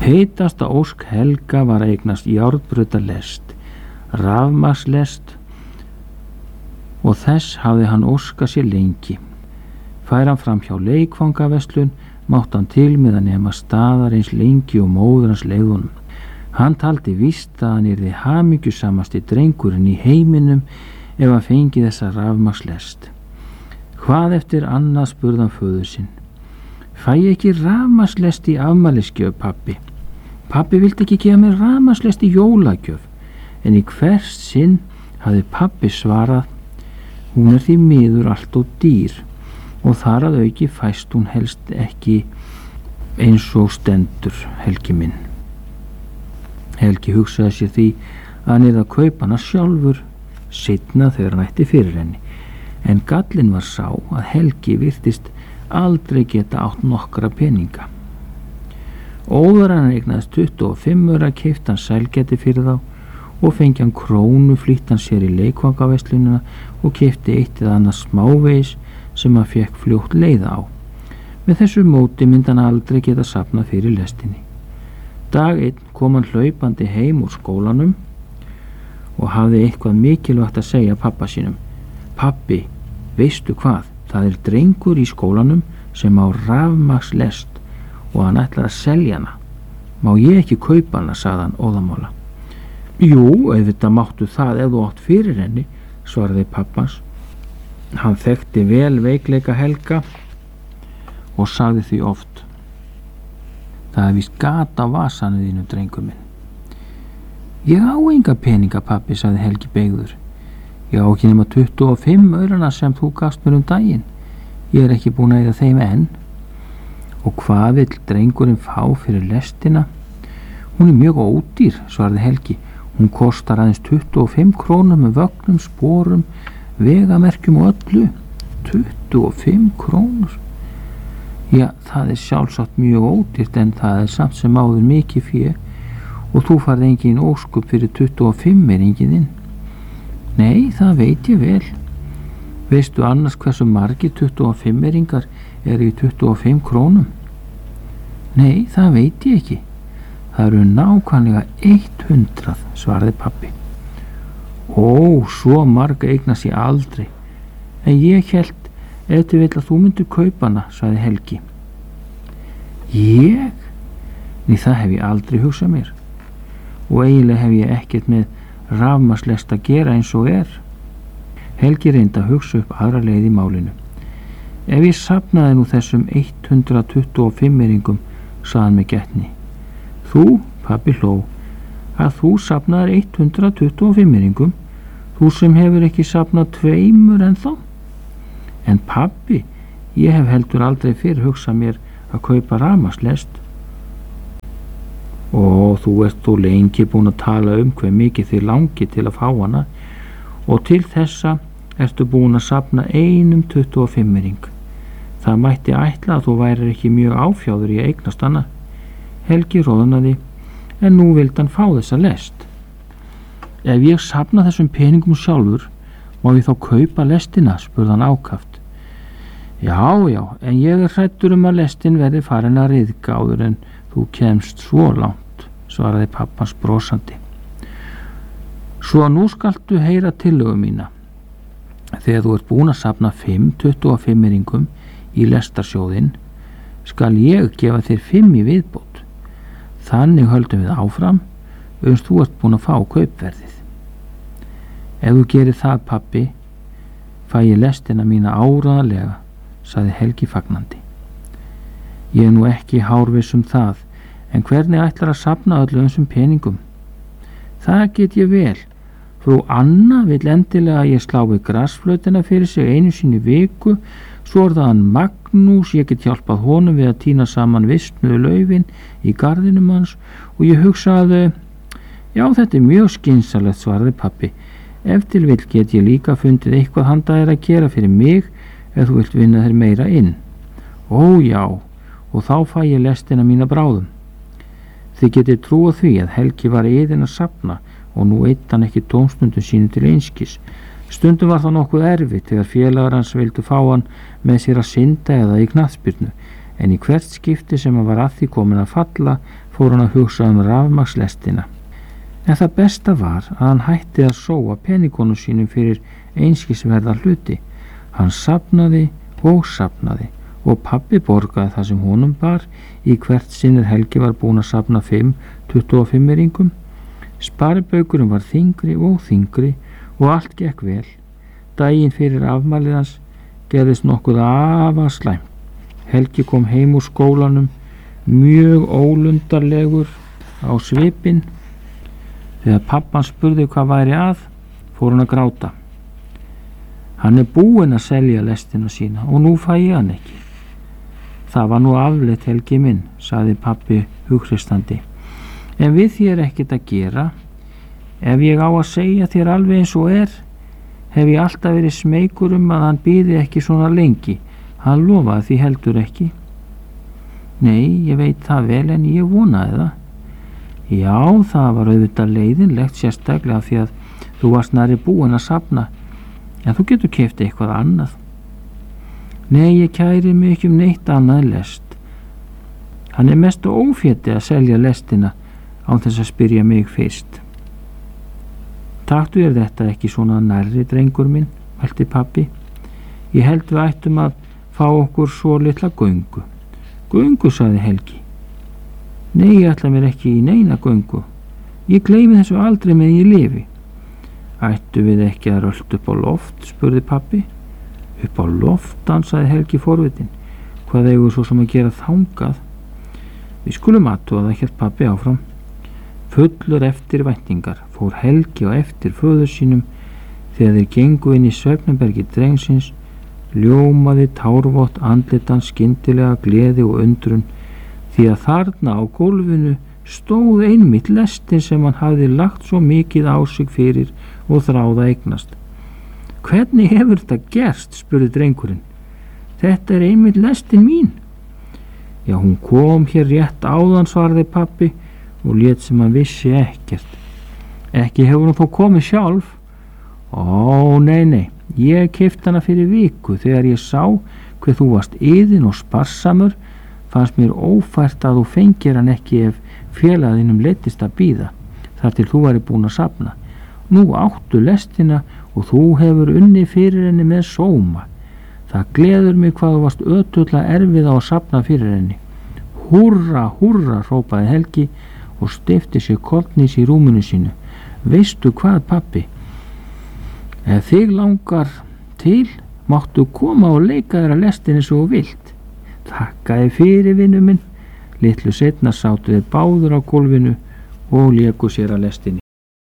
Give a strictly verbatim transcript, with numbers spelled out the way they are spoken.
Heitasta ósk Helga var að eignast járnbrautarlest, rafmagnslest, og þess hafði hann óskað sér lengi. Fær hann fram hjá leikfangaverslun, mátt hann til með að nema staðar eins lengi og móður hans leyfði honum. Hann taldi víst að hann yrði hamingjusamasti drengurinn í heiminum ef hann fengi þessa rafmagnslest. Hvað eftir annað spurði hann föður sinn. Fæ ég ekki rafmagnslest í afmælisgjöf, pabbi? Pabbi vildi ekki gefa mér rafmagnslest í jólagjöf, en í hvers sinn hafði pabbi svarað: hún er því miður allt og dýr, og þar að auki fæst hún helst ekki eins og stendur, Helgi minn. Helgi hugsaði sér því að hann yrði að kaupa hana sjálfur seinna þegar hann ætti fyrir henni, en gallinn var sá að Helgi virtist aldrei geta átt nokkra peninga. Óðar hann eignaðist tuttugu og fimm aura keypti hann sælgæti fyrir þá og fengi hann krónu, flýtti hann sér í leikfangaverslunina og keypti eitt eða annað smávegis sem hann fékk fljótt leiða á. Með þessu móti myndi hann aldrei geta safnað fyrir lestinni. Dag einn kom hann hlaupandi heim úr skólanum og hafði eitthvað mikilvægt að segja pappa sínum. Pabbi, veistu hvað? Það er drengur í skólanum sem á rafmagnslest og hann ætlar að selja hana. Má ég ekki kaupa hana, sagði hann óðamála. Jú, auðvitað máttu það ef þú átt fyrir henni, svaraði pappans. Hann þekkti vel veikleika Helga og sagði því oft: það er víst gat á vasanum þínum, drengur minn. Ég á enga peninga, pabbi, sagði Helgi beygður. Ég á ekki nema tuttugu og fimm aurana sem þú gafst mér um daginn. Ég er ekki búin að eyða þeim enn. Og hvað vill drengurinn fá fyrir lestina? Hún er mjög ódýr, svaraði Helgi. Hún kostar aðeins tuttugu og fimm krónur með vögnum, sporum, vegamerkjum og öllu. tuttugu og fimm krónur. Já, það er sjálfsagt mjög ódýrt, en það er samt sem áður mikið fé og þú farði engin óskup fyrir tuttugu og fimm er engin þinn. Nei, það veit ég vel. Veistu annars hversu margir tuttugu og fimm eringar eru í tuttugu og fimm krónum? Nei, það veit ég ekki. Það eru nákvæmlega hundrað, svaraði pabbi. Ó, svo marga eignast ég aldrei. En ég hélt ef þið vill að þú myndir kaupa hana, sagði Helgi. Ég? Nei, það hef ég aldrei hugsað mér. Og eiginlega hef ég ekkert með rafmagnslest að gera eins og er. Helgi reyndi að hugsa upp aðra leið í málinu. Ef ég safnaði nú þessum hundrað tuttugu og fimm eringum, sagði hann með gætni. Þú, pabbi hló, að þú safnaðir hundrað tuttugu og fimm eringum, þú sem hefur ekki safnað tveimur ennþá. En pabbi, ég hef heldur aldrei fyrr hugsað mér að kaupa rafmagnslest. Og þú ert þú lengi búin að tala um hve mikið þið langi til að fá hana og til þessa ertu búin að safna einum tuttugu og fimm ering. Það mætti ætla að þú værir ekki mjög áfjáður í að eignast hana. Helgi roðnaði, en nú vildi hann fá þessa lest. Ef ég safna þessum peningum sjálfur, má ég þá kaupa lestina, spurði hann ákaft. Já, já, en ég er hræddur um að lestin verði farin að ryðga áður en þú kemst svo langt, svaraði pappans brosandi. Svo nú skaltu heyra tillögu mína. Þegar þú ert búin að safna fimm tuttugu og fimm eringum í lestarsjóðinn, skal ég gefa þér fimm í viðbót. Þannig höldum við áfram, uns þú ert búin að fá kaupverðið. Ef þú gerir það, pabbi, fæ ég lestina mína áreiðanlega, sagði Helgi fagnandi. Ég er nú ekki hárviss um það, en hvernig ætlar að safna öllu þessum peningum? Það get ég vel. Frú Anna vill endilega að ég slái grasflautina fyrir sig einu sinni viku, svo er það hann Magnús, ég get hjálpað honum við að tína saman vistnuðu laufin í garðinum hans og ég hugsaði, já, þetta er mjög skynsamlegt, svaraði pabbi. Ef til vill get ég líka fundið eitthvað handa þér að gera fyrir mig ef þú vilt vinna þér meira inn. Ó já, og þá fæ ég lestina mína bráðum. Þið getið trúað því að Helgi var iðinn að safna og nú eitt hann ekki tómstundum sínu til einskis. Stundum var það nokkuð erfitt þegar félagar hans vildu fá hann með sér að synda eða í knattspyrnu, en í hvert skipti sem hann var að því komin að falla fór hann að hugsa um rafmagnslestina. En það besta var að hann hætti að sóa peningunum sínum fyrir einskisverða hluti. Hann safnaði og safnaði og pabbi borgaði það sem honum bar í hvert sinn er Helgi var búinn að safna fimm tuttugu og fimm ringum. Sparibaukurinn var þyngri og þyngri og allt gekk vel. Daginn fyrir afmælið hans gerðist nokkuð afar slæmt. Helgi kom heim úr skólanum mjög ólundarlegur á svipinn. Þegar pappan spurði hvað væri að, fór hann að gráta. Hann er búinn að selja lestina sína og nú fæ ég hann ekki. Það var nú afleitt, Helgi minn, sagði pabbi hughreystandi. En við því er ekkert að gera. Ef ég á að segja þér alveg eins og er, hef ég alltaf verið smeykur um að hann bíði ekki svona lengi. Hann lofaði því heldur ekki. Nei, ég veit það vel en ég vonaði það. Já, það var auðvitað leiðinlegt sérstaklega því að þú varst nærri búinn að safna, en þú getur keypt eitthvað annað. Nei, ég kæri mig ekki um neitt annað lest. Hann er mest ófétti að selja lestina án þess að spyrja mig fyrst. Taktu þér þetta ekki svona nærri, drengur minn, mælti pabbi. Ég held við ættum að fá okkur svo litla göngu. Göngu, sagði Helgi. Nei, ég ætla mér ekki í neina göngu. Ég gleymi þessu aldrei með ég lifi. Ættu við ekki að rölda upp á loft, spurði pabbi. Upp á loft, dansaði Helgi forvitin. Hvað eigum svo sem að gera þangað? Við skulum athuga það, hélt pabbi áfram. Fullur eftir væntingar fór Helgi á eftir föður sínum. Þegar þeir gengu inn í svefnherbergi drengsins ljómaði tárvott andlitan skyndilega gleði og undrun, því að þarna á gólfinu stóð einmitt lestin sem hann hafði lagt svo mikið á sig fyrir og þráða eignast. Hvernig hefur þetta gerst, spurði drengurinn. Þetta er einmitt lestin mín. Já, hún kom hér rétt áðan, svaraði pabbi og lét sem hann vissi ekkert. Ekki hefur hún þó komið sjálf? Ó, nei, nei, ég keypti hana fyrir viku. Þegar ég sá hver þú varst iðinn og sparsamur, fannst mér ófært að þú fengir hann ekki ef félaginum leittist að bíða, þar til þú væri búin að safna. Nú áttu lestina og þú hefur unni fyrir henni með sóma. Það gleður mig hvað þú varst ötulla erfið á að safna fyrir henni. Húrra, húrra, hrópaði Helgi og steypti sér kollnís í rúminu sínu. Veistu hvað, pabbi? Ef þig langar til, máttu koma og leika þér að lestinni svo vilt. Þakkaði fyrir, vinur minn. Litlu seinna sátu þeir báður á gólfinu og léku sér að lestinni.